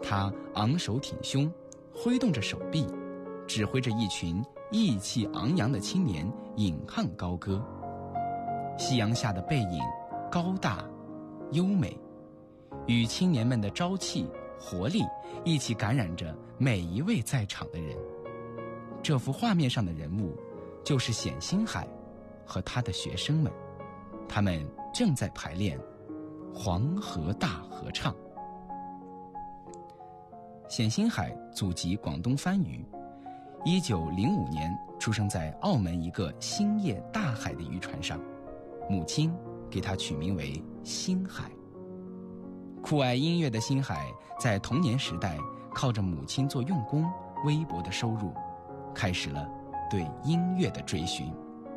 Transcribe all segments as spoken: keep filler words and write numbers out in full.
他昂首挺胸，挥动着手臂，指挥着一群意气昂扬的青年引吭高歌。夕阳下的背影高大优美，与青年们的朝气活力一起感染着每一位在场的人。这幅画面上的人物就是冼星海和他的学生们，他们正在排练黄河大合唱。冼星海祖籍广东番禺，一九零五年出生在澳门一个兴业大海的渔船上，母亲给他取名为星海。酷爱音乐的星海在童年时代靠着母亲做用工，微薄的收入开始了对音乐的追寻。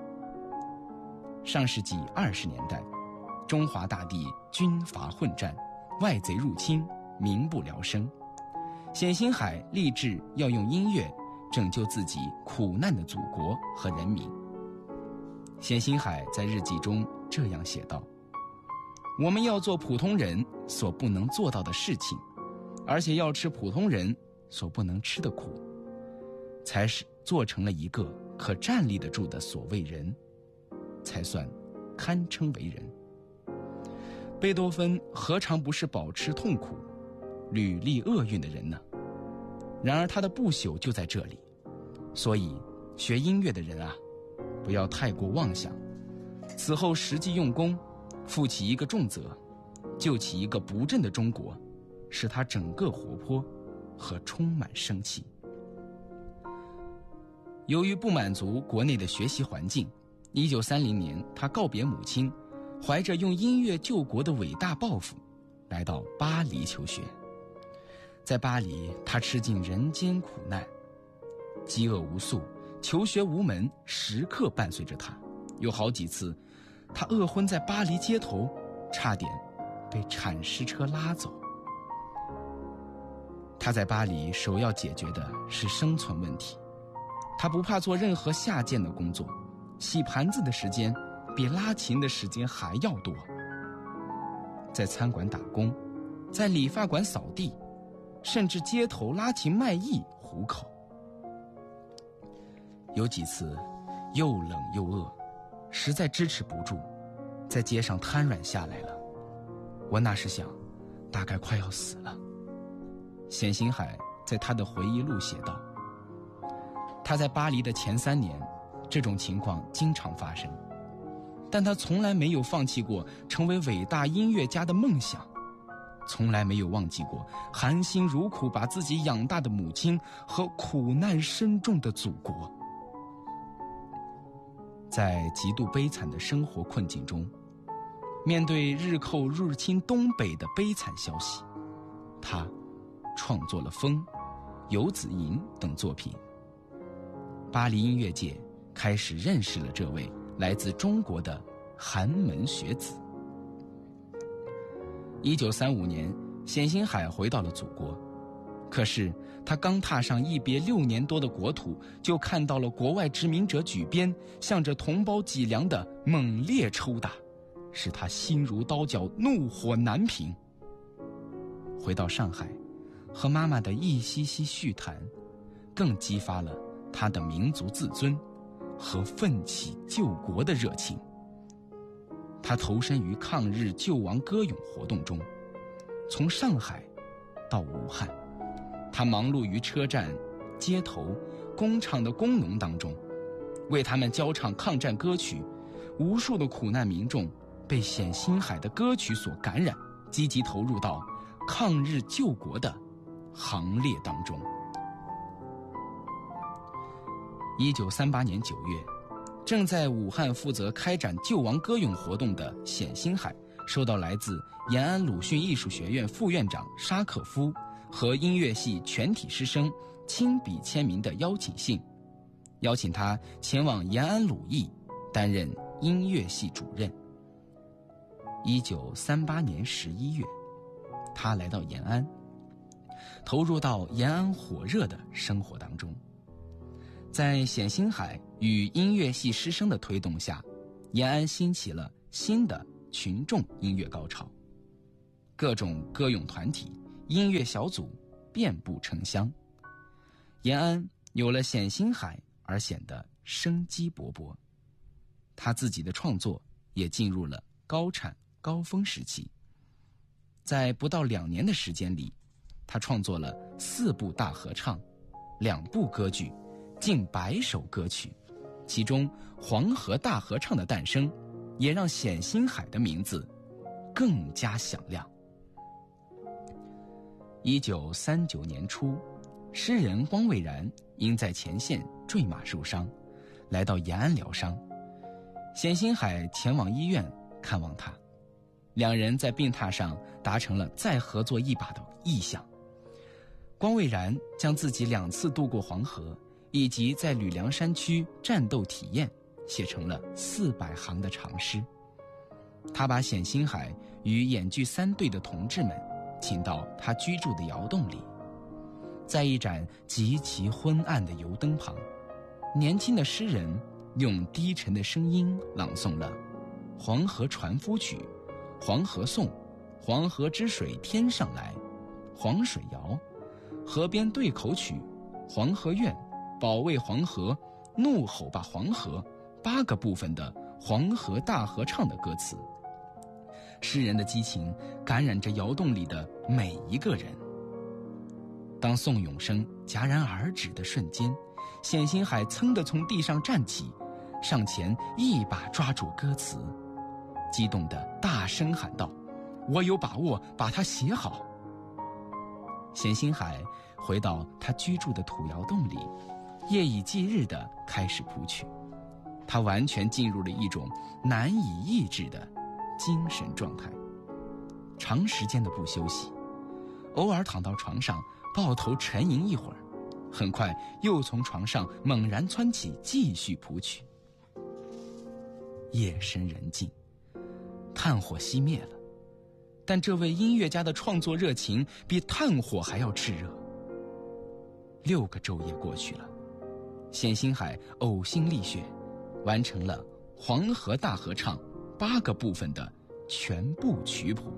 上世纪二十年代，中华大地军阀混战，外贼入侵，民不聊生。冼星海立志要用音乐拯救自己苦难的祖国和人民。冼星海在日记中这样写道：我们要做普通人所不能做到的事情，而且要吃普通人所不能吃的苦，才是做成了一个可站立得住的所谓人，才算堪称为人。贝多芬何尝不是饱吃痛苦、屡历厄运的人呢？然而他的不朽就在这里。所以学音乐的人啊，不要太过妄想，此后实际用功，负起一个重责，救起一个不振的中国，使它整个活泼和充满生气。由于不满足国内的学习环境，一九三零年他告别母亲，怀着用音乐救国的伟大抱负，来到巴黎求学。在巴黎，他吃尽人间苦难，饥饿无宿，求学无门，时刻伴随着他。有好几次他饿昏在巴黎街头，差点被铲尸车拉走。他在巴黎首要解决的是生存问题，他不怕做任何下贱的工作，洗盘子的时间比拉琴的时间还要多。在餐馆打工，在理发馆扫地，甚至街头拉琴卖艺糊口。有几次又冷又饿，实在支持不住，在街上瘫软下来了。我那时想，大概快要死了。冼星海在他的回忆录写道，他在巴黎的前三年，这种情况经常发生，但他从来没有放弃过成为伟大音乐家的梦想，从来没有忘记过含辛茹苦把自己养大的母亲和苦难深重的祖国。在极度悲惨的生活困境中，面对日寇入侵东北的悲惨消息，他创作了《风》《游子吟》等作品。巴黎音乐界开始认识了这位来自中国的寒门学子。一九三五年，冼星海回到了祖国，可是他刚踏上一别六年多的国土，就看到了国外殖民者举鞭向着同胞脊梁的猛烈抽打，使他心如刀绞，怒火难平。回到上海，和妈妈的一席席叙谈，更激发了他的民族自尊和奋起救国的热情。他投身于抗日救亡歌咏活动中，从上海到武汉，他忙碌于车站、街头、工厂的工农当中，为他们教唱抗战歌曲。无数的苦难民众被冼星海的歌曲所感染，积极投入到抗日救国的行列当中。一九三八年九月，正在武汉负责开展救亡歌咏活动的冼星海，收到来自延安鲁迅艺术学院副院长沙可夫和音乐系全体师生亲笔签名的邀请信，邀请他前往延安鲁艺担任音乐系主任。一九三八年十一月，他来到延安，投入到延安火热的生活当中。在冼星海与音乐系师生的推动下，延安兴起了新的群众音乐高潮，各种歌咏团体、音乐小组遍布城乡。延安有了冼星海而显得生机勃勃，他自己的创作也进入了高产高峰时期。在不到两年的时间里，他创作了四部大合唱、两部歌剧、近百首歌曲，其中黄河大合唱的诞生也让冼星海的名字更加响亮。一九三九年初，诗人汪蔚然因在前线坠马受伤，来到延安疗伤。冼星海前往医院看望他，两人在病榻上达成了再合作一把的意向。汪蔚然将自己两次渡过黄河以及在吕梁山区战斗体验写成了四百行的长诗。他把冼星海与演剧三队的同志们请到他居住的窑洞里，在一盏极其昏暗的油灯旁，年轻的诗人用低沉的声音朗诵了《黄河船夫曲》《黄河颂》《黄河之水天上来》《黄水谣》《河边对口曲》《黄河怨》《保卫黄河》《怒吼吧黄河》八个部分的黄河大合唱的歌词。诗人的激情感染着窑洞里的每一个人。当颂咏声戛然而止的瞬间，冼星海噌地从地上站起，上前一把抓住歌词，激动地大声喊道：“我有把握把它写好。”冼星海回到他居住的土窑洞里，夜以继日地开始谱曲。他完全进入了一种难以抑制的精神状态，长时间的不休息，偶尔躺到床上抱头沉吟一会儿，很快又从床上猛然蹿起继续谱曲。夜深人静，炭火熄灭了，但这位音乐家的创作热情比炭火还要炽热。六个昼夜过去了，冼星海呕心沥血，完成了黄河大合唱八个部分的全部曲谱。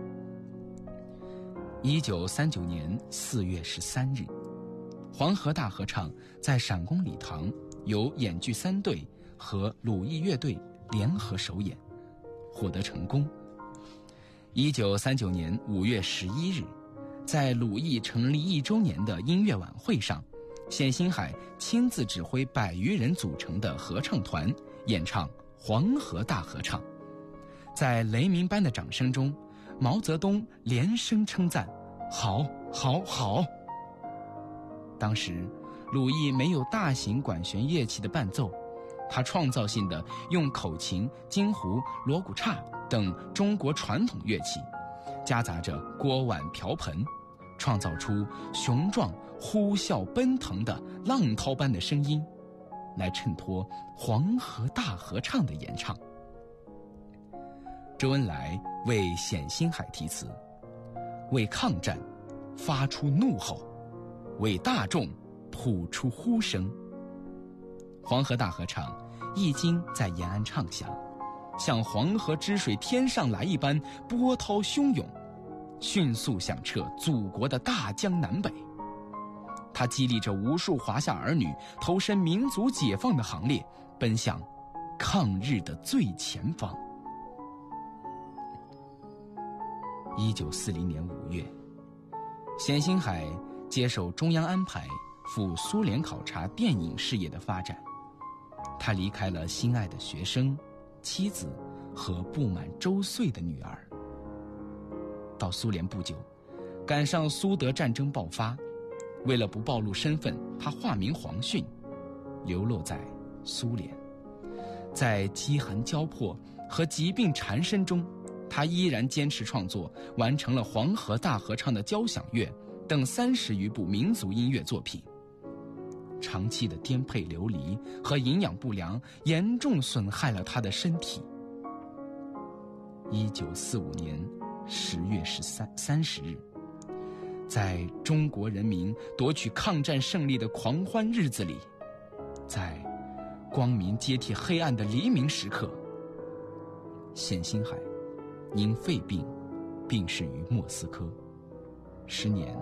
一九三九年四月十三日，黄河大合唱在陕公礼堂由演剧三队和鲁艺乐队联合首演，获得成功。一九三九年五月十一日，在鲁艺成立一周年的音乐晚会上，冼星海亲自指挥百余人组成的合唱团演唱黄河大合唱。在雷鸣般的掌声中，毛泽东连声称赞：“好，好，好！”当时，鲁艺没有大型管弦乐器的伴奏，他创造性地用口琴、京胡、锣鼓刹等中国传统乐器，夹杂着锅碗瓢盆，创造出雄壮、呼啸、奔腾的浪涛般的声音，来衬托黄河大合唱的演唱。周恩来为冼星海题词，为抗战发出怒吼，为大众谱出呼声。黄河大合唱一经在延安唱响，像黄河之水天上来一般波涛汹涌，迅速响彻祖国的大江南北。它激励着无数华夏儿女投身民族解放的行列，奔向抗日的最前方。一九四零年五月，冼星海接受中央安排赴苏联考察电影事业的发展。他离开了心爱的学生、妻子和不满周岁的女儿。到苏联不久，赶上苏德战争爆发，为了不暴露身份，他化名黄训，流落在苏联。在饥寒交迫和疾病缠身中，他依然坚持创作，完成了《黄河大合唱》的交响乐等三十余部民族音乐作品。长期的颠沛流离和营养不良严重损害了他的身体。一九四五年十月十三三十日，在中国人民夺取抗战胜利的狂欢日子里，在光明接替黑暗的黎明时刻，冼星海因肺病病逝于莫斯科，时年